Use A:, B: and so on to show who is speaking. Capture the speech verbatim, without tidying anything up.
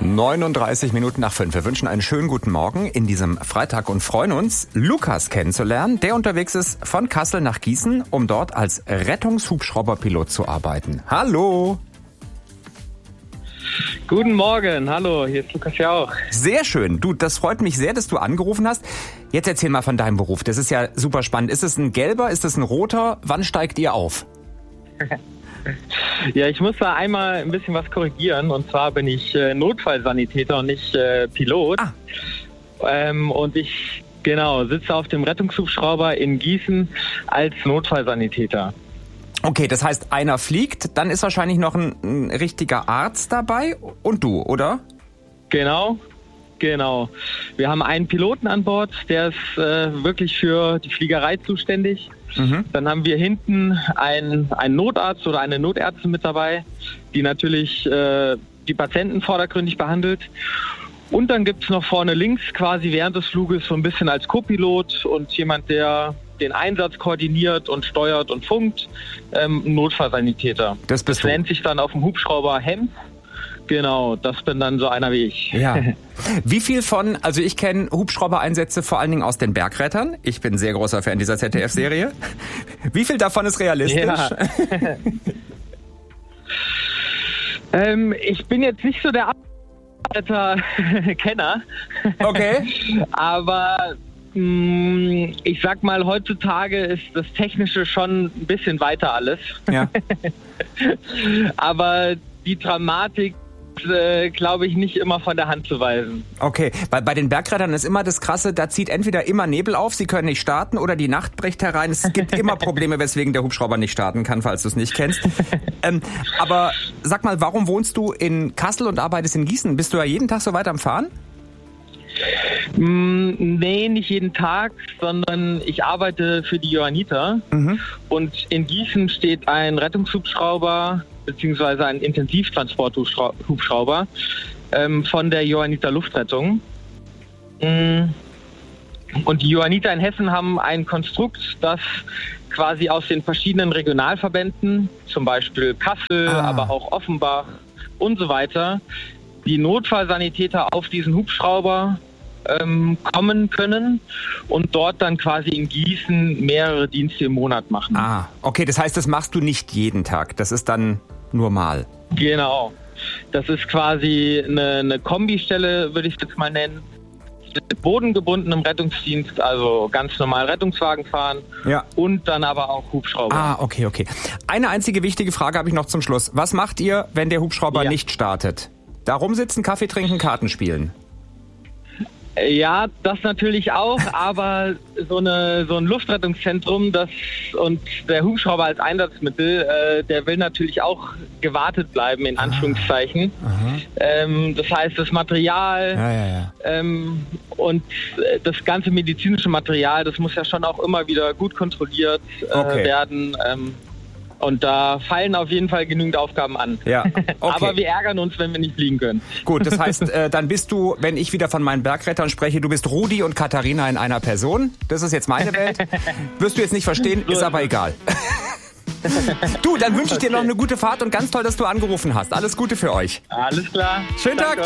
A: neununddreißig Minuten nach fünf. Wir wünschen einen schönen guten Morgen in diesem Freitag und freuen uns, Lukas kennenzulernen, der unterwegs ist von Kassel nach Gießen, um dort als Rettungshubschrauberpilot zu arbeiten. Hallo!
B: Guten Morgen, hallo, hier ist Lukas Jauch.
A: Sehr schön. Du, das freut mich sehr, dass du angerufen hast. Jetzt erzähl mal von deinem Beruf. Das ist ja super spannend. Ist es ein gelber, ist es ein roter? Wann steigt ihr auf?
B: Ja, ich muss da einmal ein bisschen was korrigieren. Und zwar bin ich äh, Notfallsanitäter und nicht äh, Pilot.
A: Ah.
B: Ähm, und ich, genau, sitze auf dem Rettungshubschrauber in Gießen als Notfallsanitäter.
A: Okay, das heißt, einer fliegt, dann ist wahrscheinlich noch ein, ein richtiger Arzt dabei und du, oder?
B: Genau, genau. Wir haben einen Piloten an Bord, der ist äh, wirklich für die Fliegerei zuständig. Mhm. Dann haben wir hinten einen, einen Notarzt oder eine Notärztin mit dabei, die natürlich äh, die Patienten vordergründig behandelt. Und dann gibt es noch vorne links quasi während des Fluges so ein bisschen als Co-Pilot und jemand, der den Einsatz koordiniert und steuert und funkt, ähm, Notfallsanitäter.
A: Das bist
B: das
A: du.
B: nennt sich dann auf dem Hubschrauber Hemm. Genau, das bin dann so einer wie ich.
A: Ja. Wie viel von, also ich kenne Hubschraubereinsätze vor allen Dingen aus den Bergrettern. Ich bin ein sehr großer Fan dieser Z D F-Serie. Wie viel davon ist realistisch?
B: Ja. ähm, ich bin jetzt nicht so der Bergretter-Kenner.
A: Okay.
B: Aber mh, ich sag mal, heutzutage ist das Technische schon ein bisschen weiter alles.
A: Ja.
B: Aber die Dramatik Äh, glaube ich, nicht immer von der Hand zu weisen.
A: Okay, weil bei den Bergrettern ist immer das Krasse, da zieht entweder immer Nebel auf, sie können nicht starten, oder die Nacht bricht herein. Es gibt immer Probleme, weswegen der Hubschrauber nicht starten kann, falls du es nicht kennst. ähm, aber sag mal, warum wohnst du in Kassel und arbeitest in Gießen? Bist du ja jeden Tag so weit am Fahren?
B: Mm, nee, nicht jeden Tag, sondern ich arbeite für die Johanniter. Mhm. Und in Gießen steht ein Rettungshubschrauber beziehungsweise ein Intensivtransporthubschrauber ähm, von der Johanniter Luftrettung. Mm. Und die Johanniter in Hessen haben ein Konstrukt, das quasi aus den verschiedenen Regionalverbänden, zum Beispiel Kassel, ah. aber auch Offenbach und so weiter, die Notfallsanitäter auf diesen Hubschrauber ähm, kommen können und dort dann quasi in Gießen mehrere Dienste im Monat machen.
A: Ah, okay, das heißt, das machst du nicht jeden Tag, das ist dann nur mal.
B: Genau, das ist quasi eine, eine Kombistelle, würde ich es jetzt mal nennen, mit bodengebundenem Rettungsdienst, also ganz normal Rettungswagen fahren, ja, und dann aber auch Hubschrauber.
A: Ah, okay, okay. Eine einzige wichtige Frage habe ich noch zum Schluss. Was macht ihr, wenn der Hubschrauber ja. nicht startet? Da rumsitzen, Kaffee trinken, Karten spielen?
B: Ja, das natürlich auch, aber so eine so ein Luftrettungszentrum, das und der Hubschrauber als Einsatzmittel, äh, der will natürlich auch gewartet bleiben, in Anführungszeichen. Ah, ähm, das heißt, das Material
A: ja, ja, ja.
B: Ähm, und das ganze medizinische Material, das muss ja schon auch immer wieder gut kontrolliert äh,
A: okay.
B: werden. Ähm, Und da fallen auf jeden Fall genügend Aufgaben an.
A: Ja, okay.
B: Aber wir ärgern uns, wenn wir nicht fliegen können.
A: Gut, das heißt, äh, dann bist du, wenn ich wieder von meinen Bergrettern spreche, du bist Rudi und Katharina in einer Person. Das ist jetzt meine Welt. Wirst du jetzt nicht verstehen, ist aber egal. Du, dann wünsche ich dir noch eine gute Fahrt und ganz toll, dass du angerufen hast. Alles Gute für euch.
B: Alles klar.
A: Schönen Tag.
B: Danke.